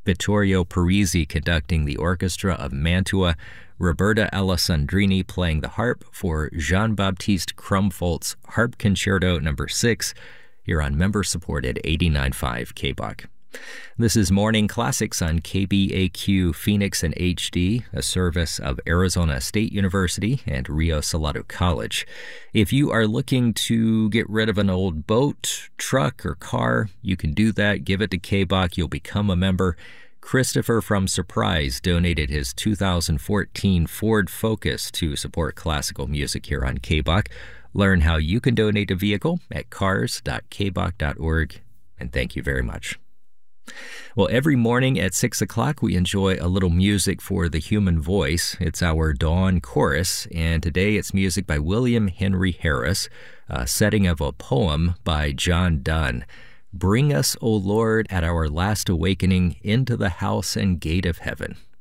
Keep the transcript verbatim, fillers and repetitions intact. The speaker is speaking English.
Vittorio Parisi conducting the orchestra of Mantua, Roberta Alessandrini playing the harp for Jean-Baptiste Krumfolt's Harp Concerto number six, here on member-supported eighty-nine point five K B O C. This is Morning Classics on K B A Q Phoenix and H D, a service of Arizona State University and Rio Salado College. If you are looking to get rid of an old boat, truck, or car, you can do that. Give it to K B A C. You'll become a member. Christopher from Surprise donated his two thousand fourteen Ford Focus to support classical music here on K B A C. Learn how you can donate a vehicle at cars dot k b o c dot org, and thank you very much. Well, every morning at six o'clock, we enjoy a little music for the human voice. It's our Dawn Chorus, and today it's music by William Henry Harris, a setting of a poem by John Donne. Bring us, O Lord, at our last awakening into the house and gate of heaven.